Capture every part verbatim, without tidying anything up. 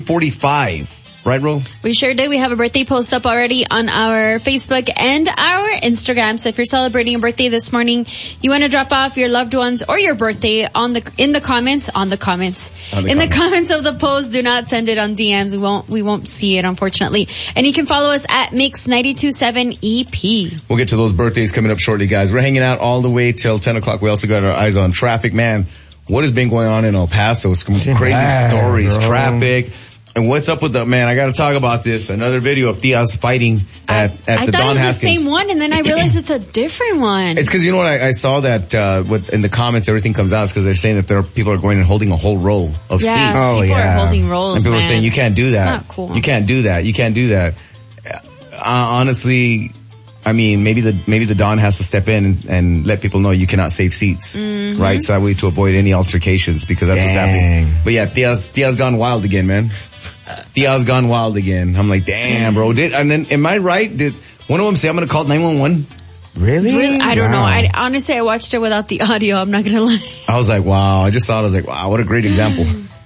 forty-five. Right, Ro? We sure did. We have a birthday post up already on our Facebook and our Instagram. So if you're celebrating a birthday this morning, you want to drop off your loved ones or your birthday on the in the comments, on the comments, on the in comments. the comments of the post. Do not send it on D Ms. We won't we won't see it, unfortunately. And you can follow us at Mix ninety-two point seven E P. We'll get to those birthdays coming up shortly, guys. We're hanging out all the way till ten o'clock. We also got our eyes on traffic, man. What has been going on in El Paso? Some crazy bad, stories, bro. Traffic. And what's up with the, man, I gotta talk about this. Another video of Diaz fighting at, at I the Don Haskins. I thought it was the same one, and then I realized it's a different one. It's cause you know what, I, I saw that, uh, with, in the comments, everything comes out because they're saying that there are, people are going and holding a whole row of yeah, seats. Oh, people yeah. are holding rolls, And people man. are saying, you can't do that. It's not cool. You can't do that. You can't do that. Uh, honestly, I mean, maybe the, maybe the Don has to step in and, and let people know you cannot save seats. Mm-hmm. Right? So that way to avoid any altercations because that's Dang. what's happening. But yeah, Diaz, Diaz gone wild again, man. Diaz gone wild again. I'm like, damn, bro. Did, and then, am I right? Did one of them say, I'm going to call nine one one? Really? really? I don't wow. know. I, honestly, I watched it without the audio. I'm not going to lie. I was like, wow. I just saw it. I was like, wow, what a great example.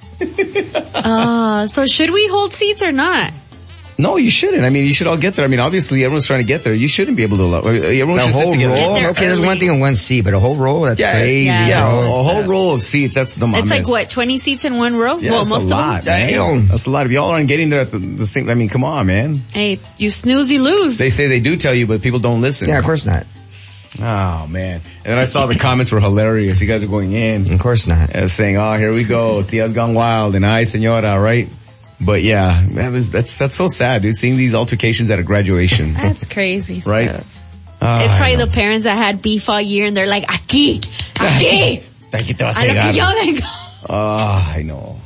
uh, so should we hold seats or not? No, you shouldn't. I mean, you should all get there. I mean, obviously, everyone's trying to get there. You shouldn't be able to. Everyone the should whole sit together. row? Okay, there's one thing in one seat, but a whole row? That's yeah, crazy. Yeah, yeah bro. a whole row of seats. That's the It's like, what, twenty seats in one row? Yeah, well, that's most a lot, of them. man. That's a lot. If y'all aren't getting there at the, the same, I mean, come on, man. Hey, you snooze, you lose. They say they do tell you, but people don't listen. Yeah, of course not. Oh, man. And then I saw the comments were hilarious. You guys are going in. Of course not. Uh, saying, oh, here we go. Tia's gone wild. And I, senora, right? But yeah, that was, that's, that's so sad, dude. Seeing these altercations at a graduation. That's crazy stuff. Right? Uh, it's probably the parents that had beef all year and they're like, aquí, aquí. A lo que yo vengo. Oh, I know.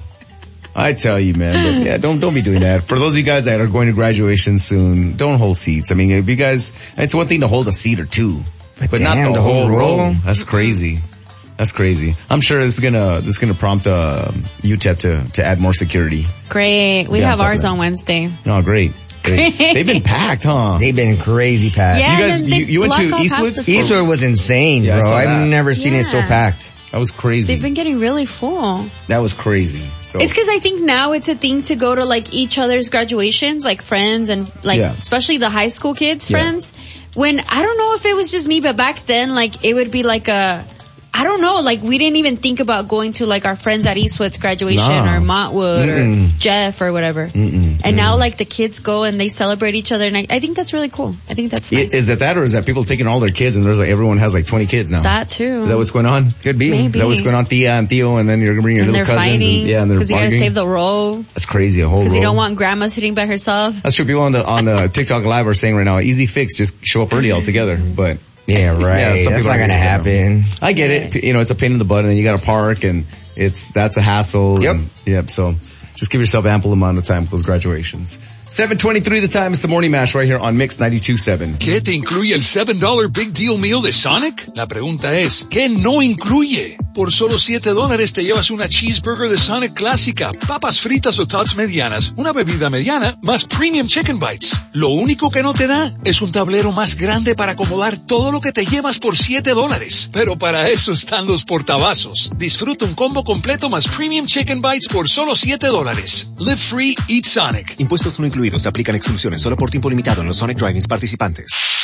I tell you, man. But yeah, don't, don't be doing that. For those of you guys that are going to graduation soon, don't hold seats. I mean, if you guys, it's one thing to hold a seat or two, but, but damn, not the, the whole, whole row. row. That's crazy. That's crazy. I'm sure this is gonna, this is gonna prompt, uh, U T E P to, to add more security. Great. We yeah, have ours on Wednesday. Oh, great. Great. They've been packed, huh? They've been crazy packed. Yeah, you guys, you, you went to Eastwood? Eastwood was insane, yeah, bro. I've that. never seen yeah. it so packed. That was crazy. They've been getting really full. That was crazy. So it's because I think now it's a thing to go to like each other's graduations, like friends and like yeah. especially the high school kids' yeah. friends. When I don't know if it was just me, but back then, like it would be like a. I don't know, like we didn't even think about going to like our friends at Eastwood's graduation nah. or Montwood Mm-mm. or Jeff or whatever. Mm-mm. And Mm-mm. now like the kids go and they celebrate each other and I, I think that's really cool. I think that's nice. Is it that or is that people taking all their kids and there's like everyone has like twenty kids now? That too. Is that what's going on? Could be. Maybe. Is that what's going on, Thea and Theo, and then you're gonna bring your and little they're cousins fighting, and yeah, and they're because you gotta arguing? save the row. That's crazy, a whole row. Because you don't want grandma sitting by herself. That's true. People on the on the TikTok live are saying right now, easy fix, just show up early altogether. But yeah, right. Yeah, some that's people not gonna happen. I get it. You know, it's a pain in the butt, and then you gotta park, and it's that's a hassle. Yep. And, yep. So just give yourself ample amount of time for those graduations. seven twenty-three the time. It's the Morning Mash right here on Mix ninety-two point seven. ¿Qué te incluye el seven dollar Big Deal Meal de Sonic? La pregunta es, ¿qué no incluye? Por solo siete dólares te llevas una cheeseburger de Sonic clásica, papas fritas o tots medianas, una bebida mediana, más premium chicken bites. Lo único que no te da es un tablero más grande para acomodar todo lo que te llevas por siete dólares. Pero para eso están los portavasos. Disfruta un combo completo más premium chicken bites por solo siete dólares. Live free, eat Sonic. Impuestos no incluidos. Se aplican exclusiones solo por tiempo limitado en los Sonic Drive-ins participantes.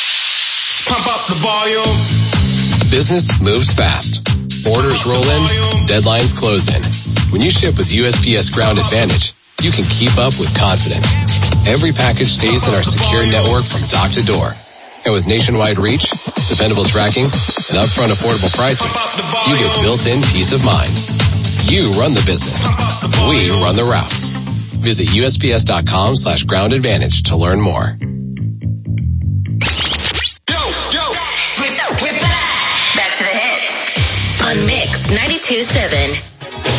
Pump up the volume. Business moves fast. Orders roll in, deadlines close in. When you ship with U S P S Ground Advantage, you can keep up with confidence. Every package stays in our secure network from dock to door. And with nationwide reach, dependable tracking, and upfront affordable pricing, you get built-in peace of mind. You run the business. We run the routes. Visit USPS.com slash ground advantage to learn more. Yo, yo. Back to the hits on Mix ninety-two point seven.